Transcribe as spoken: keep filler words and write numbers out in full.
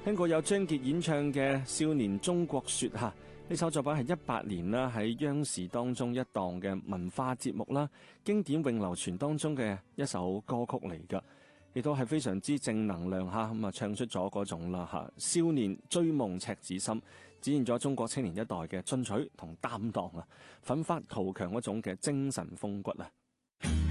聽過有張傑演唱嘅《少年中國說》吓，呢首作品係一八年啦喺央視當中一檔嘅文化節目啦，經典永流傳當中嘅一首歌曲嚟噶，亦都係非常之正能量吓，咁啊唱出咗嗰種啦吓，少年追夢赤子心，展現咗中國青年一代嘅進取同擔當啊，奮發圖強嗰種嘅精神風骨啊。